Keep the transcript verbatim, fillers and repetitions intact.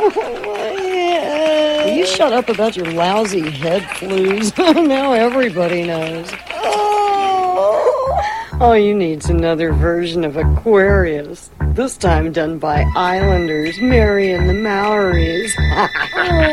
my head. Will you shut up about your lousy head flus? Now everybody knows. Oh. All you need's another version of Aquarius. This time done by Islanders, Mary and the Maoris.